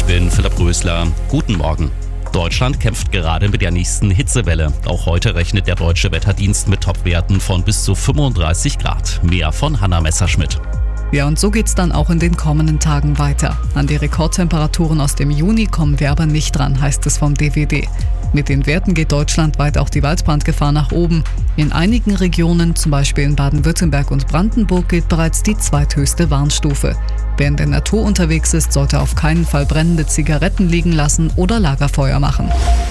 Ich bin Philipp Rösler. Guten Morgen. Deutschland kämpft gerade mit der nächsten Hitzewelle. Auch heute rechnet der Deutsche Wetterdienst mit Topwerten von bis zu 35 Grad. Mehr von Hanna Messerschmidt. Ja, und so geht's dann auch in den kommenden Tagen weiter. An die Rekordtemperaturen aus dem Juni kommen wir aber nicht dran, heißt es vom DWD. Mit den Werten geht deutschlandweit auch die Waldbrandgefahr nach oben. In einigen Regionen, zum Beispiel in Baden-Württemberg und Brandenburg, gilt bereits die zweithöchste Warnstufe. Wer in der Natur unterwegs ist, sollte auf keinen Fall brennende Zigaretten liegen lassen oder Lagerfeuer machen.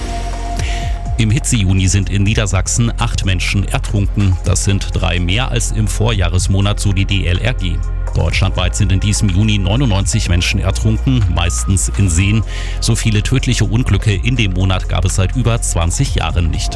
Im Hitze-Juni sind in Niedersachsen 8 Menschen ertrunken. Das sind 3 mehr als im Vorjahresmonat, so die DLRG. Deutschlandweit sind in diesem Juni 99 Menschen ertrunken, meistens in Seen. So viele tödliche Unglücke in dem Monat gab es seit über 20 Jahren nicht.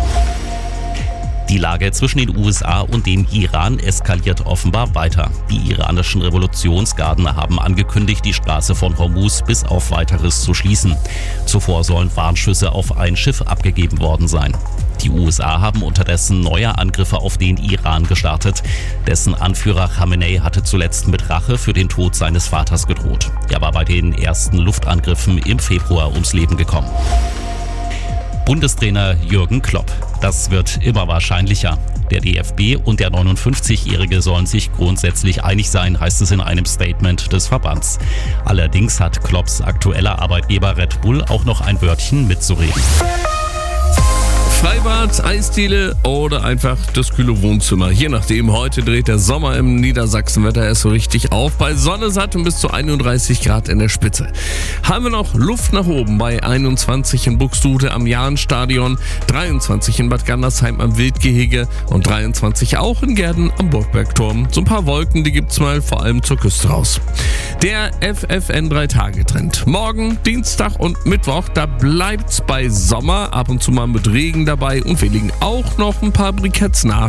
Die Lage zwischen den USA und dem Iran eskaliert offenbar weiter. Die iranischen Revolutionsgarden haben angekündigt, die Straße von Hormuz bis auf Weiteres zu schließen. Zuvor sollen Warnschüsse auf ein Schiff abgegeben worden sein. Die USA haben unterdessen neue Angriffe auf den Iran gestartet. Dessen Anführer Khamenei hatte zuletzt mit Rache für den Tod seines Vaters gedroht. Er war bei den ersten Luftangriffen im Februar ums Leben gekommen. Bundestrainer Jürgen Klopp. Das wird immer wahrscheinlicher. Der DFB und der 59-Jährige sollen sich grundsätzlich einig sein, heißt es in einem Statement des Verbands. Allerdings hat Klopps aktueller Arbeitgeber Red Bull auch noch ein Wörtchen mitzureden. Freibad, Eisdiele oder einfach das kühle Wohnzimmer. Je nachdem, heute dreht der Sommer im Niedersachsenwetter erst so richtig auf. Bei Sonne satt und bis zu 31 Grad in der Spitze. Haben wir noch Luft nach oben bei 21 in Buxtehude am Jahnstadion, 23 in Bad Gandersheim am Wildgehege und 23 auch in Gehrden am Burgbergturm. So ein paar Wolken, die gibt's mal vor allem zur Küste raus. Der FFN 3-Tage-Trend. Morgen, Dienstag und Mittwoch, da bleibt's bei Sommer, ab und zu mal mit Regen dabei und wir legen auch noch ein paar Briketts nach.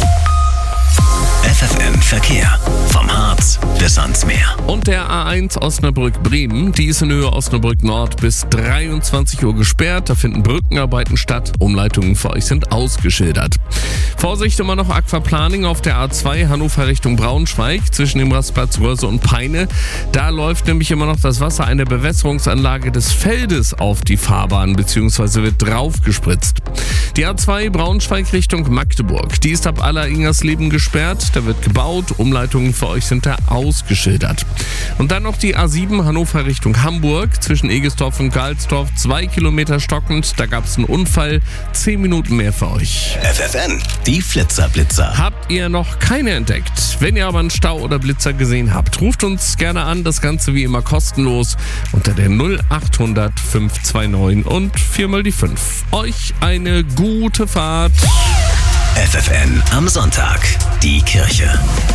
FFN Verkehr. Vom Harz bis ans Meer. Und der A1 Osnabrück-Bremen, die ist in Höhe Osnabrück Nord bis 23 Uhr gesperrt. Da finden Brückenarbeiten statt. Umleitungen für euch sind ausgeschildert. Vorsicht immer noch Aquaplaning auf der A2 Hannover Richtung Braunschweig zwischen dem Rastplatz Röse und Peine. Da läuft nämlich immer noch das Wasser einer Bewässerungsanlage des Feldes auf die Fahrbahn bzw. wird drauf gespritzt. Die A2 Braunschweig Richtung Magdeburg, die ist ab Aller-Ingersleben gesperrt. Da wird gebaut, Umleitungen für euch sind da ausgeschildert. Und dann noch die A7 Hannover Richtung Hamburg zwischen Egestorf und Galsdorf, 2 Kilometer stockend. Da gab es einen Unfall, 10 Minuten mehr für euch. FFN, die Flitzer-Blitzer. Habt ihr noch keine entdeckt? Wenn ihr aber einen Stau oder Blitzer gesehen habt, ruft uns gerne an. Das Ganze wie immer kostenlos unter der 0800 529 und 4 mal die 5. Euch eine gute Fahrt. FFN am Sonntag. Die Kirche.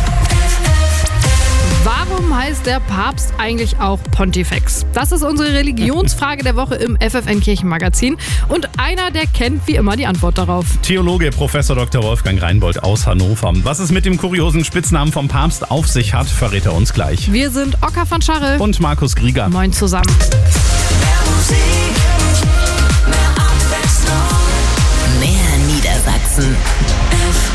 Warum heißt der Papst eigentlich auch Pontifex? Das ist unsere Religionsfrage der Woche im FFN Kirchenmagazin. Und einer, der kennt wie immer die Antwort darauf. Theologe Prof. Dr. Wolfgang Reinbold aus Hannover. Was es mit dem kuriosen Spitznamen vom Papst auf sich hat, verrät er uns gleich. Wir sind Oskar von Scharre Und Markus Grieger. Moin zusammen. Mehr Musik, mehr Abwechslung, Mehr Niedersachsen.